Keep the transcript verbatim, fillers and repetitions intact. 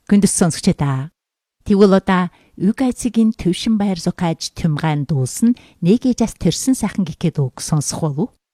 Гүндэс сонсогчдаа. Тэгвэл одоо Үгайцгийн төвшин баяр зукааж тэмгаан дуулсан нэгэжас төрсөн сайхан гэхэд үг сонсох болов.